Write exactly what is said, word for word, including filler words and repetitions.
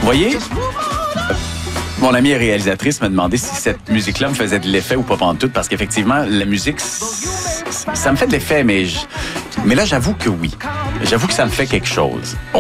voyez, mon amie réalisatrice m'a demandé si cette musique-là me faisait de l'effet ou pas pantoute, parce qu'effectivement, la musique, ça me fait de l'effet, mais, je... mais là, j'avoue que oui. J'avoue que ça me fait quelque chose.